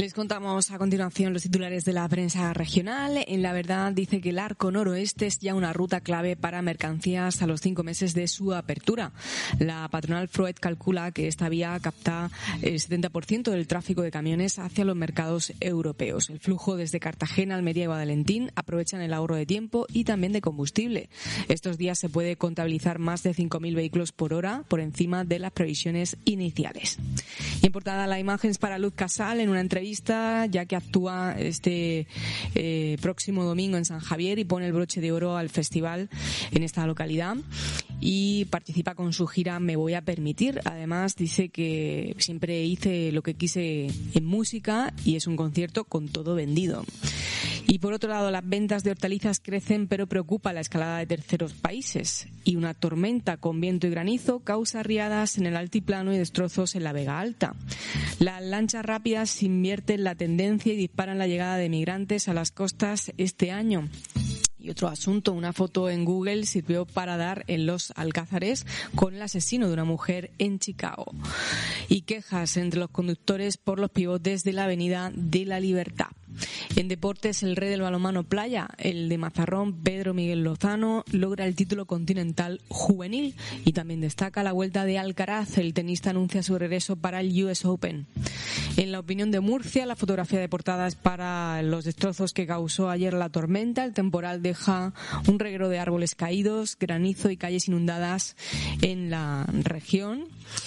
Les contamos a continuación los titulares de la prensa regional. En La Verdad dice que el arco noroeste es ya una ruta clave para mercancías a los 5 meses de su apertura. La patronal Freud calcula que esta vía capta el 70% del tráfico de camiones hacia los mercados europeos. El flujo desde Cartagena, Almería y Guadalentín aprovechan el ahorro de tiempo y también de combustible. Estos días se puede contabilizar más de 5.000 vehículos por hora, por encima de las previsiones iniciales. Y en portada la imagen es para Luz Casal en una entrevista, ya que actúa este próximo domingo en San Javier y pone el broche de oro al festival en esta localidad y participa con su gira Me Voy a Permitir. Además dice que siempre hice lo que quise en música y es un concierto con todo vendido. Y por otro lado, las ventas de hortalizas crecen, pero preocupa la escalada de terceros países. Y una tormenta con viento y granizo causa riadas en el altiplano y destrozos en la Vega Alta. Las lanchas rápidas invierten la tendencia y disparan la llegada de migrantes a las costas este año. Y otro asunto, una foto en Google sirvió para dar en los Alcázares con el asesino de una mujer en Chicago. Y quejas entre los conductores por los pivotes de la Avenida de la Libertad. En deportes, el rey del balonmano playa, el de Mazarrón, Pedro Miguel Lozano, logra el título continental juvenil y también destaca la vuelta de Alcaraz. El tenista anuncia su regreso para el US Open. En la opinión de Murcia, la fotografía de portada es para los destrozos que causó ayer la tormenta. El temporal deja un reguero de árboles caídos, granizo y calles inundadas en la región.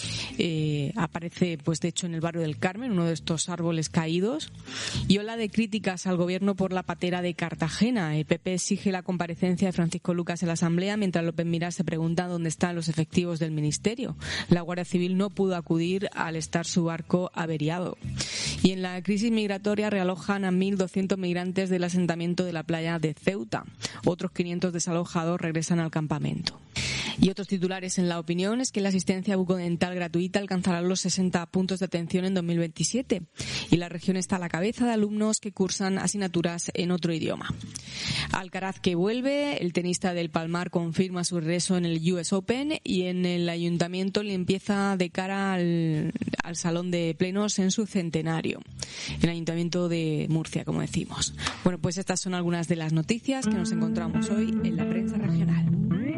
Aparece, pues de hecho, en el barrio del Carmen, uno de estos árboles caídos. Y ola de críticas al gobierno por la patera de Cartagena. El PP exige la comparecencia de Francisco Lucas en la Asamblea, mientras López Miras se pregunta dónde están los efectivos del Ministerio. La Guardia Civil no pudo acudir al estar su barco averiado. Y en la crisis migratoria realojan a 1.200 migrantes del asentamiento de la playa de Ceuta. Otros 500 desalojados regresan al campamento. Y otros titulares en La Opinión es que la asistencia bucodental gratuita alcanzará los 60 puntos de atención en 2027 y la región está a la cabeza de alumnos que cursan asignaturas en otro idioma. Alcaraz que vuelve, el tenista del Palmar confirma su regreso en el US Open y en el ayuntamiento le empieza de cara al salón de plenos en su centenario, el ayuntamiento de Murcia, como decimos. Bueno, pues estas son algunas de las noticias que nos encontramos hoy en la prensa regional.